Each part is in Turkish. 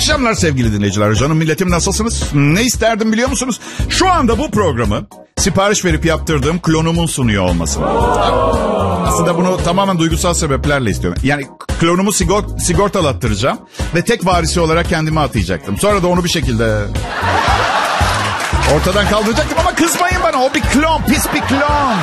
akşamlar sevgili dinleyiciler. Canım milletim, nasılsınız? Ne isterdim biliyor musunuz? Şu anda bu programı sipariş verip yaptırdığım klonumun sunuyor olmasını. Aslında bunu tamamen duygusal sebeplerle istiyorum. Yani klonumu sigortalattıracağım ve tek varisi olarak kendime atayacaktım. Sonra da onu bir şekilde ortadan kaldıracaktım ama kızmayın bana. O bir klon, pis bir klon.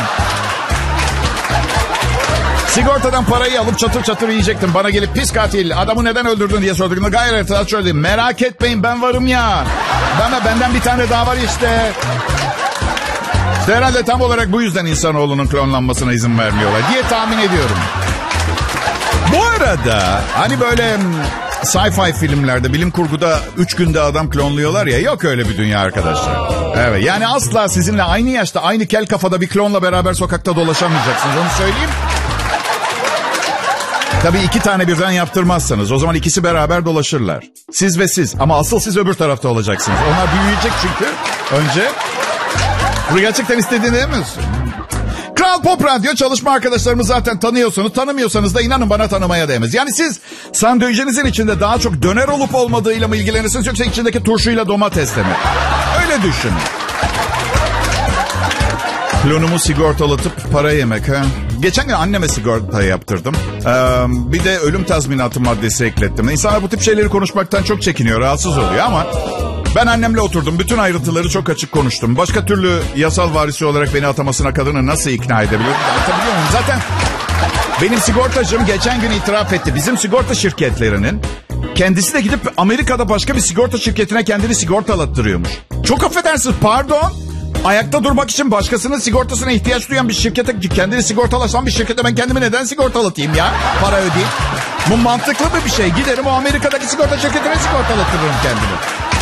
Sigortadan parayı alıp çatır çatır yiyecektim. Bana gelip pis katil, adamı neden öldürdün diye sorduklarında gayret şöyle dedim. Merak etmeyin, ben varım ya. Benden bir tane daha var işte. İşte herhalde tam olarak bu yüzden insanoğlunun klonlanmasına izin vermiyorlar diye tahmin ediyorum. Bu arada hani böyle sci-fi filmlerde, bilim kurguda 3 günde adam klonluyorlar ya, yok öyle bir dünya arkadaşlar. Evet, yani asla sizinle aynı yaşta, aynı kel kafada bir klonla beraber sokakta dolaşamayacaksınız, onu söyleyeyim. Tabii 2 tane birden yaptırmazsanız o zaman ikisi beraber dolaşırlar. Siz ve siz, ama asıl siz öbür tarafta olacaksınız. Onlar büyüyecek çünkü önce. Bunu gerçekten istediğini demiyorsun. Kral Pop Radyo, çalışma arkadaşlarımı zaten tanıyorsunuz. Tanımıyorsanız da inanın bana tanımaya değmez. Yani siz sandviçinizin içinde daha çok döner olup olmadığıyla mı ilgilenirsiniz, yoksa içindeki turşuyla domatesle mi? Öyle düşünün. Klonumu sigortalatıp para yemek ha. Geçen gün anneme sigorta yaptırdım. Bir de ölüm tazminatı maddesi eklettim. İnsanlar bu tip şeyleri konuşmaktan çok çekiniyor, rahatsız oluyor ama ben annemle oturdum. Bütün ayrıntıları çok açık konuştum. Başka türlü yasal varisi olarak beni atamasına kadını nasıl ikna edebilirim? Anlatabiliyor muyum? Zaten benim sigortacım geçen gün itiraf etti. Bizim sigorta şirketlerinin kendisi de gidip Amerika'da başka bir sigorta şirketine kendini sigortalattırıyormuş. Çok affedersiniz, pardon. Ayakta durmak için başkasının sigortasına ihtiyaç duyan bir şirkete, kendini sigortalaşan bir şirkete ben kendimi neden sigortalatayım ya? Para ödeyeyim. Bu mantıklı bir şey. Giderim o Amerika'daki sigorta şirketine sigortalattırırım kendimi.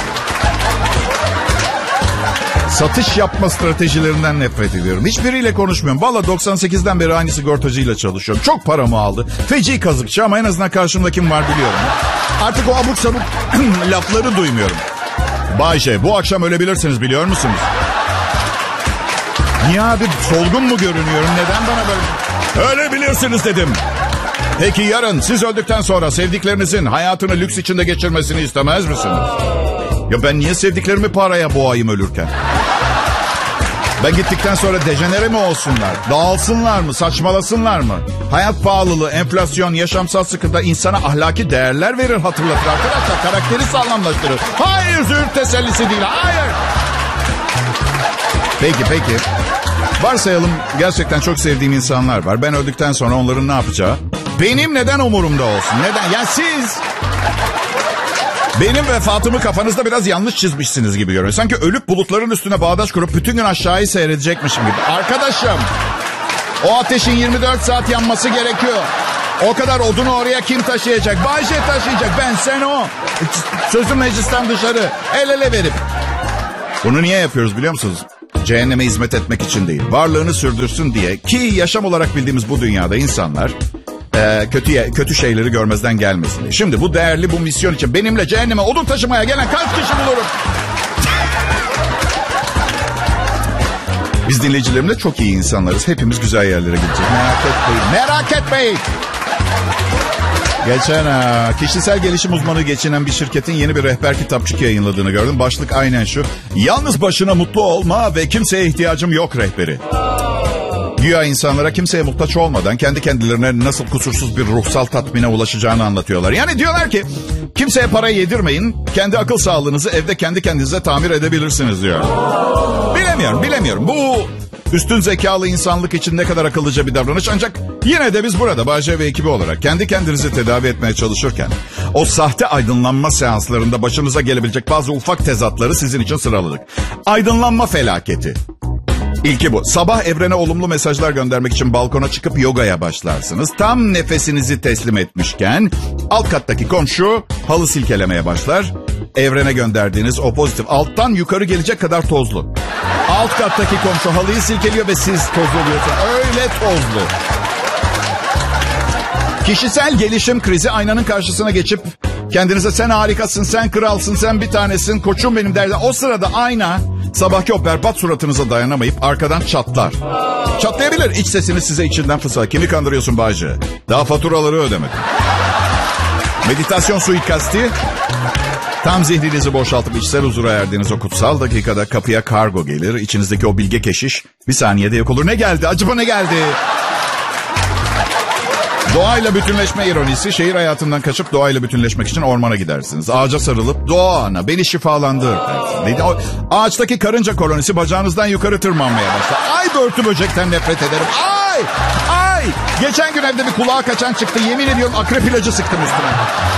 Satış yapma stratejilerinden nefret ediyorum. Hiçbiriyle konuşmuyorum. Valla 98'den beri aynı sigortacıyla çalışıyorum. Çok paramı aldı. Feci kazıkçı ama en azından karşımda kim var biliyorum. Artık o abuk sabuk lafları duymuyorum. Bayşe, bu akşam ölebilirsiniz biliyor musunuz? Niye abi, solgun mu görünüyorum? Neden bana böyle? Ölebilirsiniz dedim. Peki yarın siz öldükten sonra sevdiklerinizin hayatını lüks içinde geçirmesini istemez misiniz? Ya ben niye sevdiklerimi paraya boğayım ölürken? Ben gittikten sonra dejenere mi olsunlar? Dağılsınlar mı? Saçmalasınlar mı? Hayat pahalılığı, enflasyon, yaşamsal sıkıntı insana ahlaki değerler verir, hatırlatır arkadaşlar. Karakteri sağlamlaştırır. Hayır, züğürt tesellisi değil. Hayır. Peki. Varsayalım gerçekten çok sevdiğim insanlar var. Ben öldükten sonra onların ne yapacağı benim neden umurumda olsun? Neden? Ya siz benim vefatımı kafanızda biraz yanlış çizmişsiniz gibi görünüyor. Sanki ölüp bulutların üstüne bağdaş kurup bütün gün aşağıyı seyredecekmişim gibi. Arkadaşım, o ateşin 24 saat yanması gerekiyor. O kadar odunu oraya kim taşıyacak? Bayşe taşıyacak. Ben, sen, o. Sözüm meclisten dışarı. El ele verip. Bunu niye yapıyoruz biliyor musunuz? Cehenneme hizmet etmek için değil. Varlığını sürdürsün diye. Ki yaşam olarak bildiğimiz bu dünyada insanlar kötü şeyleri görmezden gelmesin. Şimdi bu değerli bu misyon için benimle cehenneme odun taşımaya gelen kaç kişi bulurum? Biz dinleyicilerimle çok iyi insanlarız. Hepimiz güzel yerlere gideceğiz. Merak etmeyin. Geçen kişisel gelişim uzmanı geçinen bir şirketin yeni bir rehber kitapçık yayınladığını gördüm. Başlık aynen şu: yalnız başına mutlu olma ve kimseye ihtiyacım yok rehberi. Güya insanlara kimseye muhtaç olmadan kendi kendilerine nasıl kusursuz bir ruhsal tatmine ulaşacağını anlatıyorlar. Yani diyorlar ki kimseye para yedirmeyin, kendi akıl sağlığınızı evde kendi kendinize tamir edebilirsiniz diyor. Bilemiyorum. Bu üstün zekalı insanlık için ne kadar akıllıca bir davranış, ancak yine de biz burada Bahçe ve ekibi olarak kendi kendinizi tedavi etmeye çalışırken o sahte aydınlanma seanslarında başınıza gelebilecek bazı ufak tezatları sizin için sıraladık. Aydınlanma felaketi. İlki bu. Sabah evrene olumlu mesajlar göndermek için balkona çıkıp yogaya başlarsınız. Tam nefesinizi teslim etmişken alt kattaki komşu halı silkelemeye başlar. Evrene gönderdiğiniz o pozitif alttan yukarı gelecek kadar tozlu. Alt kattaki komşu halıyı silkeliyor ve siz tozlu oluyorsunuz. Öyle tozlu. Kişisel gelişim krizi, aynanın karşısına geçip kendinize sen harikasın, sen kralsın, sen bir tanesin, koçum benim derler. O sırada ayna sabahki o berbat suratınıza dayanamayıp arkadan çatlar. Çatlayabilir. İç sesiniz size içinden fısıldar. Kimi kandırıyorsun Bağcı? Daha faturaları ödemedin. Meditasyon suikasti. Tam zihninizi boşaltıp içsel huzura erdiğiniz o kutsal dakikada kapıya kargo gelir. İçinizdeki o bilge keşiş bir saniyede yok olur. Ne geldi? Acaba ne geldi? Doğayla bütünleşme ironisi. Şehir hayatından kaçıp doğayla bütünleşmek için ormana gidersiniz. Ağaca sarılıp doğa ana beni şifalandır dersiniz. Ağaçtaki karınca kolonisi bacağınızdan yukarı tırmanmaya başlar. Ay börtü böcekten nefret ederim. Ay! Ay! Geçen gün evde bir kulağa kaçan çıktı. Yemin ediyorum akrep ilacı sıktım üstüne.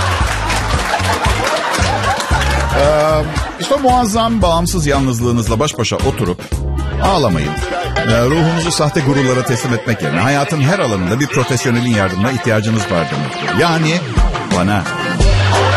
İşte muazzam bağımsız yalnızlığınızla baş başa oturup ağlamayın. Ruhunuzu sahte gururlara teslim etmek yerine hayatın her alanında bir profesyonelin yardımına ihtiyacınız var demektir. Yani bana.